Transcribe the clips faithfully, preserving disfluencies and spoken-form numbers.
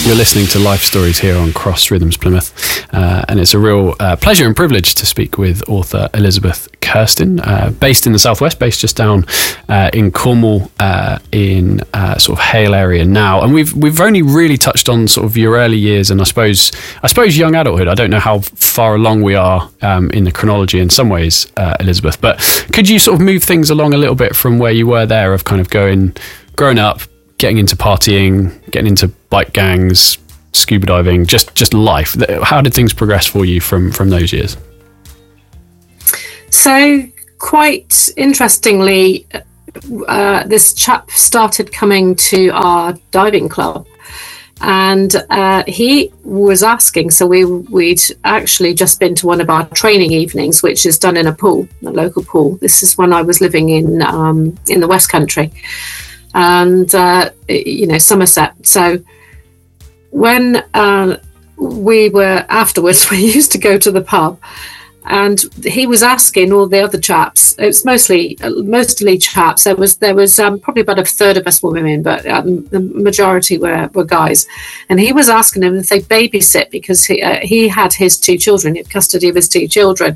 You're listening to Life Stories here on Cross Rhythms Plymouth, uh, and it's a real uh, pleasure and privilege to speak with author Elizabeth Kirsten, uh, based in the southwest, based just down uh, in Cornwall, uh, in uh, sort of Hale area now. And we've we've only really touched on sort of your early years, and I suppose I suppose young adulthood. I don't know how far along we are um, in the chronology in some ways, uh, Elizabeth, but could you sort of move things along a little bit from where you were there, of kind of going, growing up, getting into partying, getting into bike gangs, scuba diving, just just life. How did things progress for you from from those years? So quite interestingly, uh, this chap started coming to our diving club, and uh, he was asking, so we, we'd actually just been to one of our training evenings, which is done in a pool, a local pool. This is when I was living in um, in the West Country. And uh, you know, Somerset. So when uh, we were afterwards, we used to go to the pub, and he was asking all the other chaps. It was mostly mostly chaps. There was there was um, probably about a third of us were women, but um, the majority were, were guys. And he was asking them if they babysit, because he uh, he had his two children, he had custody of his two children.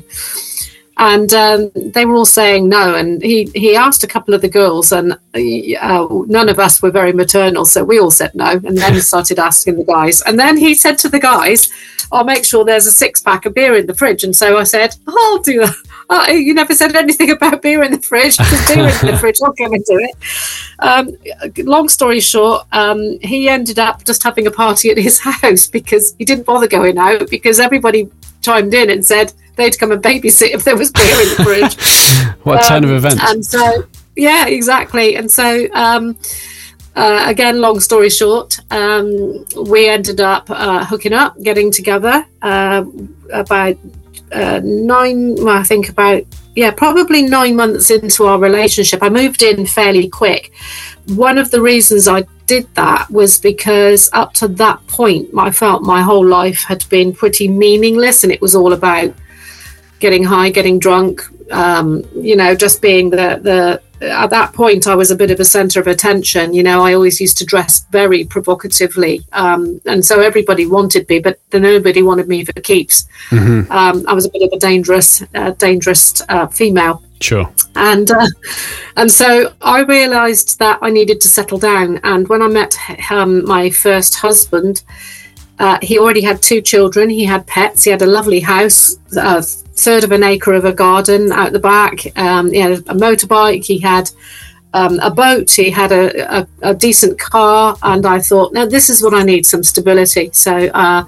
And um, they were all saying no. And he, he asked a couple of the girls, and uh, none of us were very maternal, so we all said no. And then he started asking the guys. And then he said to the guys, I'll make sure there's a six-pack of beer in the fridge. And so I said, oh, I'll do that. Oh, you never said anything about beer in the fridge. There's beer in the fridge. I'll come and do it. Um, long story short, um, he ended up just having a party at his house because he didn't bother going out, because everybody chimed in and said they'd come and babysit if there was beer in the fridge. What a turn um, of events. And so, yeah, exactly. And so, um, uh, again, long story short, um, we ended up uh, hooking up, getting together uh, about uh, nine, well, I think about, yeah, probably nine months into our relationship. I moved in fairly quick. One of the reasons I did that was because up to that point, I felt my whole life had been pretty meaningless, and it was all about getting high, getting drunk, um, you know, just being the, the, at that point, I was a bit of a center of attention. You know, I always used to dress very provocatively. Um, and so everybody wanted me, but then nobody wanted me for keeps. Mm-hmm. Um, I was a bit of a dangerous, uh, dangerous uh, female. Sure. And uh, and so I realized that I needed to settle down. And when I met um, my first husband, uh, he already had two children. He had pets. He had a lovely house, a third of an acre of a garden out the back. Um, he had a motorbike. He had um, a boat. He had a, a, a decent car. And I thought, now this is what I need, some stability. So uh,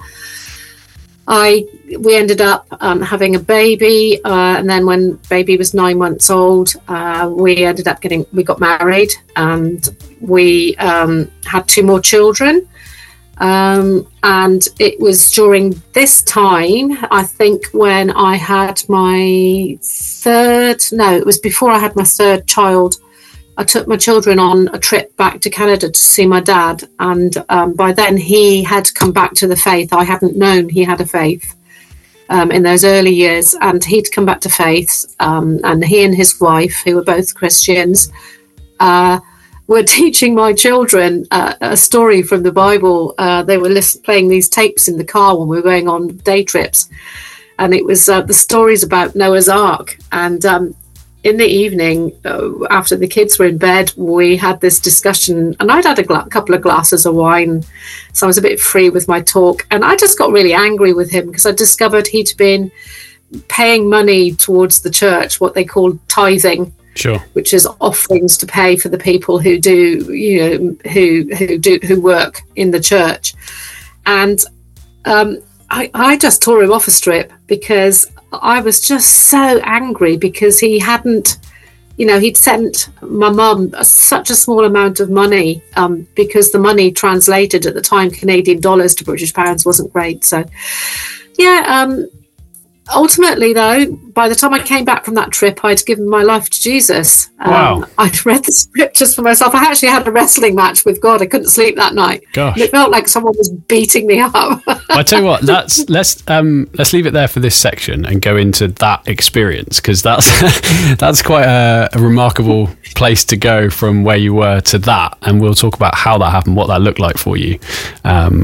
I we ended up um, having a baby, uh, and then when baby was nine months old, uh, we ended up getting we got married, and we um, had two more children. Um, and it was during this time, I think, when I had my third. No, it was before I had my third child. I took my children on a trip back to Canada to see my dad, and um, by then he had come back to the faith. I hadn't known he had a faith um, in those early years, and he'd come back to faith, um, and he and his wife, who were both Christians, uh, were teaching my children uh, a story from the Bible. Uh, they were listen- playing these tapes in the car when we were going on day trips, and it was uh, the stories about Noah's Ark. And um, in the evening, uh, after the kids were in bed, we had this discussion, and I'd had a gla- couple of glasses of wine, so I was a bit free with my talk. And I just got really angry with him because I discovered he'd been paying money towards the church, what they called tithing, sure, which is offerings to pay for the people who do, you know, who who do who work in the church. And um, I, I just tore him off a strip because I was just so angry because he hadn't, you know, he'd sent my mum such a small amount of money um, because the money translated at the time, Canadian dollars to British pounds, wasn't great. So, yeah, um, ultimately, though, by the time I came back from that trip, I'd given my life to Jesus. Um, wow. I'd read the scriptures for myself. I actually had a wrestling match with God. I couldn't sleep that night. Gosh. And it felt like someone was beating me up. I tell you what, let's let's um, let's leave it there for this section and go into that experience, because that's that's quite a, a remarkable place to go from where you were to that, and we'll talk about how that happened, what that looked like for you, um,